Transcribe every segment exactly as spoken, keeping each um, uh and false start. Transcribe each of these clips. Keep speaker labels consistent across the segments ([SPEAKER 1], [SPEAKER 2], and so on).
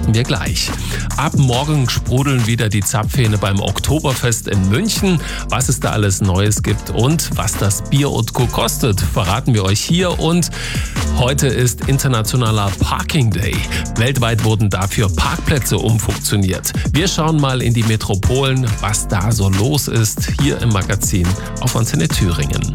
[SPEAKER 1] verraten wir gleich. Ab morgen sprudeln wieder die Zapfhähne beim Oktoberfest in München. Was es da alles Neues gibt und was das Bier und Co. kostet, verraten wir euch hier. Und heute ist internationaler Parking Day. Weltweit wurden dafür Parkplätze umfunktioniert. Wir schauen mal in die Metropolen, was da so los ist, hier im Magazin auf Antenne Thüringen.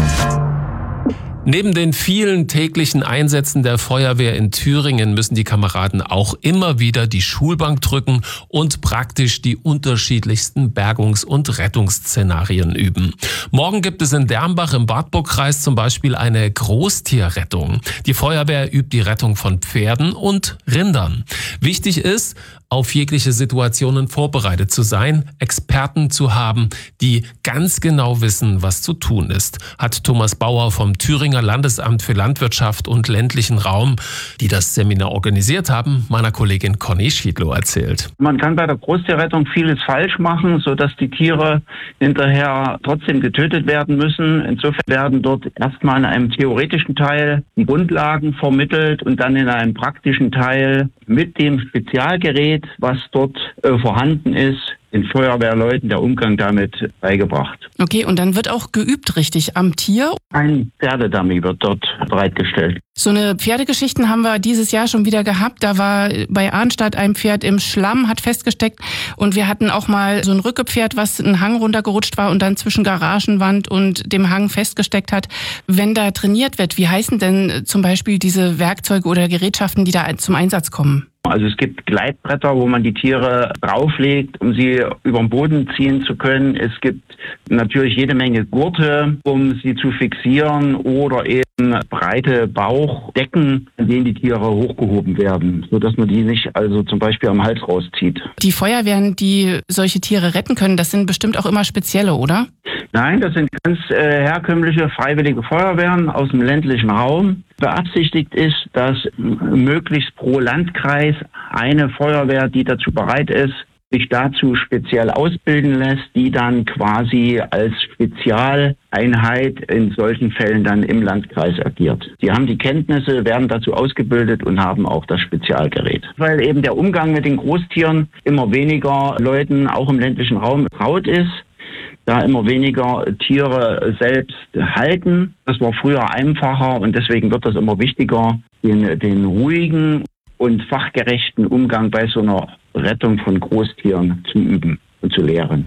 [SPEAKER 1] Neben den vielen täglichen Einsätzen der Feuerwehr in Thüringen müssen die Kameraden auch immer wieder die Schulbank drücken und praktisch die unterschiedlichsten Bergungs- und Rettungsszenarien üben. Morgen gibt es in Dernbach im Wartburgkreis zum Beispiel eine Großtierrettung. Die Feuerwehr übt die Rettung von Pferden und Rindern. Wichtig ist, auf jegliche Situationen vorbereitet zu sein, Experten zu haben, die ganz genau wissen, was zu tun ist, hat Thomas Bauer vom Thüringer Landesamt für Landwirtschaft und ländlichen Raum, die das Seminar organisiert haben, meiner Kollegin Conny Schiedlow erzählt.
[SPEAKER 2] Man kann bei der Großtierrettung vieles falsch machen, sodass die Tiere hinterher trotzdem getötet werden müssen. Insofern werden dort erstmal in einem theoretischen Teil die Grundlagen vermittelt und dann in einem praktischen Teil mit dem Spezialgerät, was dort äh, vorhanden ist, den Feuerwehrleuten der Umgang damit beigebracht.
[SPEAKER 3] Okay, und dann wird auch geübt, richtig, am Tier?
[SPEAKER 2] Ein Pferdedummy wird dort bereitgestellt.
[SPEAKER 3] So eine Pferdegeschichten haben wir dieses Jahr schon wieder gehabt. Da war bei Arnstadt ein Pferd im Schlamm, hat festgesteckt. Und wir hatten auch mal so ein Rückepferd, was einen Hang runtergerutscht war und dann zwischen Garagenwand und dem Hang festgesteckt hat. Wenn da trainiert wird, wie heißen denn zum Beispiel diese Werkzeuge oder Gerätschaften, die da zum Einsatz kommen?
[SPEAKER 2] Also es gibt Gleitbretter, wo man die Tiere drauflegt, um sie über den Boden ziehen zu können. Es gibt natürlich jede Menge Gurte, um sie zu fixieren, oder eben breite Bauchdecken, an denen die Tiere hochgehoben werden, sodass man die nicht also zum Beispiel am Hals rauszieht.
[SPEAKER 3] Die Feuerwehren, die solche Tiere retten können, das sind bestimmt auch immer spezielle, oder?
[SPEAKER 2] Nein, das sind ganz äh, herkömmliche freiwillige Feuerwehren aus dem ländlichen Raum. Beabsichtigt ist, dass möglichst pro Landkreis eine Feuerwehr, die dazu bereit ist, sich dazu speziell ausbilden lässt, die dann quasi als Spezialeinheit in solchen Fällen dann im Landkreis agiert. Die haben die Kenntnisse, werden dazu ausgebildet und haben auch das Spezialgerät. Weil eben der Umgang mit den Großtieren immer weniger Leuten auch im ländlichen Raum traut ist, da immer weniger Tiere selbst halten. Das war früher einfacher und deswegen wird das immer wichtiger, den, den ruhigen und fachgerechten Umgang bei so einer Rettung von Großtieren zu üben und zu lehren.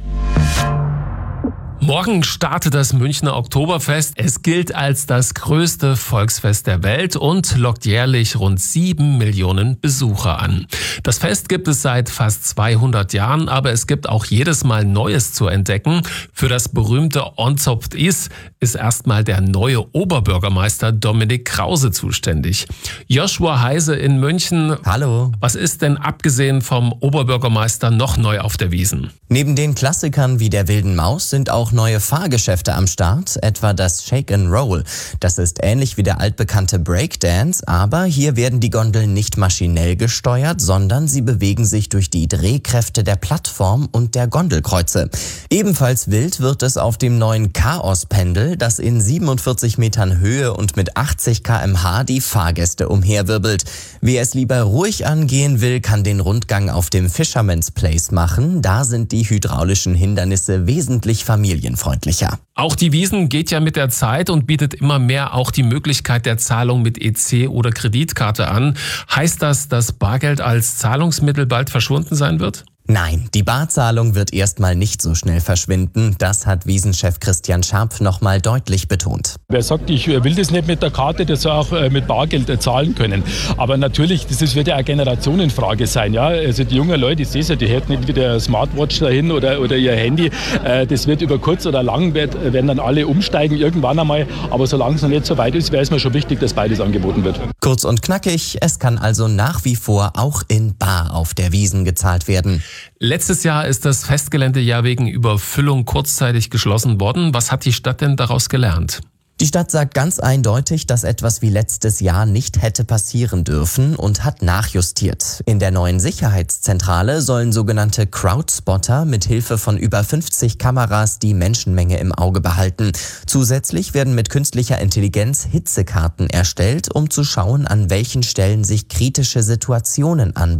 [SPEAKER 1] Morgen startet das Münchner Oktoberfest. Es gilt als das größte Volksfest der Welt und lockt jährlich rund sieben Millionen Besucher an. Das Fest gibt es seit fast zweihundert Jahren, aber es gibt auch jedes Mal Neues zu entdecken. Für das berühmte Onzopft is ist erstmal der neue Oberbürgermeister Dominik Krause zuständig. Joshua Heise in München.
[SPEAKER 4] Hallo.
[SPEAKER 1] Was ist denn abgesehen vom Oberbürgermeister noch neu auf der Wiesn?
[SPEAKER 4] Neben den Klassikern wie der Wilden Maus sind auch neue Fahrgeschäfte am Start, etwa das Shake and Roll. Das ist ähnlich wie der altbekannte Breakdance, aber hier werden die Gondeln nicht maschinell gesteuert, sondern sie bewegen sich durch die Drehkräfte der Plattform und der Gondelkreuze. Ebenfalls wild wird es auf dem neuen Chaos-Pendel, das in siebenundvierzig Metern Höhe und mit achtzig Kilometer pro Stunde die Fahrgäste umherwirbelt. Wer es lieber ruhig angehen will, kann den Rundgang auf dem Fisherman's Place machen. Da sind die hydraulischen Hindernisse wesentlich familienfreundlicher.
[SPEAKER 1] Auch die Wiesn geht ja mit der Zeit und bietet immer mehr auch die Möglichkeit der Zahlung mit E C oder Kreditkarte an. Heißt das, dass Bargeld als Zahlungsmittel bald verschwunden sein wird?
[SPEAKER 4] Nein, die Barzahlung wird erstmal nicht so schnell verschwinden. Das hat Wiesn-Chef Christian Scharpf nochmal deutlich betont.
[SPEAKER 5] Wer sagt, ich will das nicht mit der Karte, der soll auch mit Bargeld zahlen können. Aber natürlich, das wird ja eine Generationenfrage sein. Ja? Also die jungen Leute, ich sehe es ja, die hätten nicht wieder Smartwatch dahin oder, oder ihr Handy. Das wird über kurz oder lang, werden dann alle umsteigen irgendwann einmal. Aber solange es noch nicht so weit ist, wäre es mir schon wichtig, dass beides angeboten wird.
[SPEAKER 4] Kurz und knackig, es kann also nach wie vor auch in bar auf der Wiesn gezahlt werden.
[SPEAKER 1] Letztes Jahr ist das Festgelände ja wegen Überfüllung kurzzeitig geschlossen worden. Was hat die Stadt denn daraus gelernt?
[SPEAKER 4] Die Stadt sagt ganz eindeutig, dass etwas wie letztes Jahr nicht hätte passieren dürfen und hat nachjustiert. In der neuen Sicherheitszentrale sollen sogenannte Crowdspotter mit Hilfe von über fünfzig Kameras die Menschenmenge im Auge behalten. Zusätzlich werden mit künstlicher Intelligenz Hitzekarten erstellt, um zu schauen, an welchen Stellen sich kritische Situationen anbahnen.